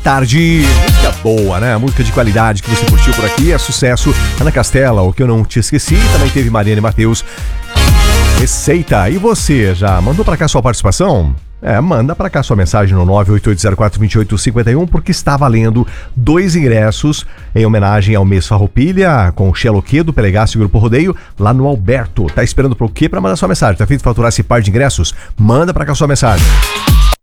tarde. Música boa, né? Música de qualidade que você curtiu por aqui. É sucesso. Ana Castela, O Que Eu Não Te Esqueci. Também teve Mariana e Matheus. Receita. E você, já mandou pra cá sua participação? Manda pra cá sua mensagem no 988042851, porque está valendo 2 ingressos em homenagem ao mês Farroupilha com o Xeloquê do Pelegaço e Grupo Rodeio lá no Alberto. Tá esperando pro quê pra mandar sua mensagem? Tá feito faturar esse par de ingressos? Manda pra cá sua mensagem.